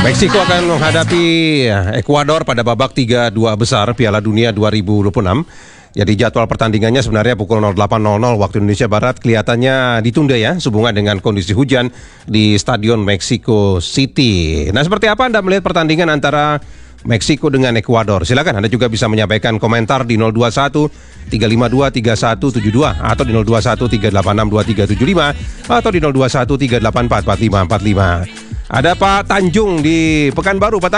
Meksiko akan menghadapi Ekuador pada babak 3-2 besar Piala Dunia 2026. Jadi jadwal pertandingannya sebenarnya pukul 08.00 waktu Indonesia Barat, kelihatannya ditunda ya sehubungan dengan kondisi hujan di Stadion Mexico City. Nah, seperti apa Anda melihat pertandingan antara Meksiko dengan Ekuador? Silakan Anda juga bisa menyampaikan komentar di 021 352 3172 atau di 021 386 2375 atau di 021 384 4545. Ada Pak Tanjung di Pekanbaru, Pak Tanjung.